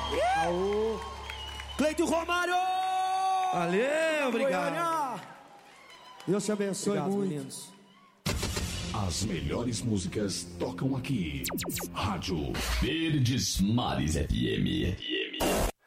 Aô. Cleito Romário! Valeu, obrigado. Goiânia. Deus te abençoe, Obrigado, muito. meninos. As melhores músicas tocam aqui. Rádio Verdes Mares FM.